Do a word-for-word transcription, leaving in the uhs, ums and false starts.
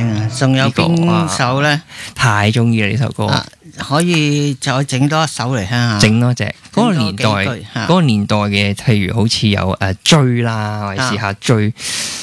聽啊！仲有邊首咧？ 太中意啦呢首歌， 啊，可以再整多一首嚟聽下。 整多隻嗰個年代， 整多幾句嚇嗰個年代嘅，譬如好似有誒追啦，我哋試下追。